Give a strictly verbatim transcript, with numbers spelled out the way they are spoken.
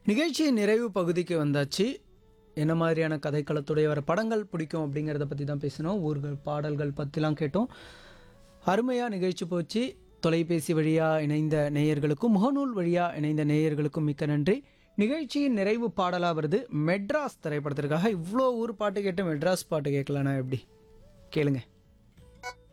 நிகழ்ச்சியின் நிறைவு பகுதிக்கு வந்தாச்சு. என்ன மாதிரியான கதைக்களத்துடைய வர படங்கள் பிடிக்கும் அப்படிங்கிறத பற்றி தான் பேசினோம். ஊர்கள் பாடல்கள் பற்றிலாம் கேட்டோம். அருமையாக நிகழ்ச்சி போச்சு. தொலைபேசி வழியாக இணைந்த நேயர்களுக்கும் முகநூல் வழியாக இணைந்த நேயர்களுக்கும் மிக்க நன்றி. நிகழ்ச்சியின் நிறைவு பாடலாக வருது மெட்ராஸ் திரைப்படத்திற்காக. இவ்வளோ ஊர் பாட்டு கேட்டு மெட்ராஸ் பாட்டு கேட்கலனா எப்படி? கேளுங்க.